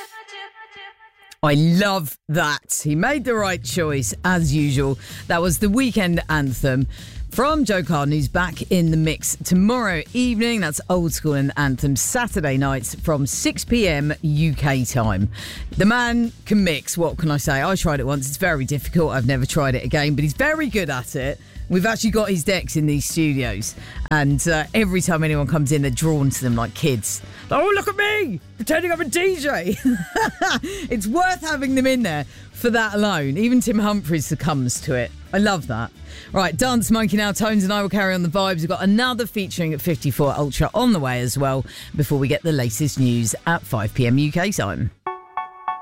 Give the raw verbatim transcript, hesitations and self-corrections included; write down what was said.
I love that. He made the right choice, as usual. That was the weekend anthem from Joe Carden, who's back in the mix tomorrow evening. That's Old School and Anthem, Saturday nights from six p.m. U K time. The man can mix, what can I say? I tried it once. It's very difficult. I've never tried it again, but he's very good at it. We've actually got his decks in these studios, and uh, every time anyone comes in, they're drawn to them like kids. Oh, look at me, pretending I'm a D J. It's worth having them in there for that alone. Even Tim Humphries succumbs to it. I love that. Right, Dance Monkey now. Tones and I will carry on the vibes. We've got another featuring at fifty-four Ultra on the way as well, before we get the latest news at five p.m. U K time.